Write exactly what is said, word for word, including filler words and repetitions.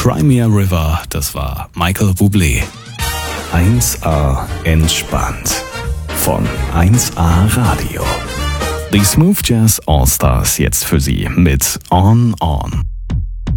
Crimea River, das war Michael Bublé. eins A entspannt von eins A Radio. Die Smooth Jazz All Stars jetzt für Sie mit On On.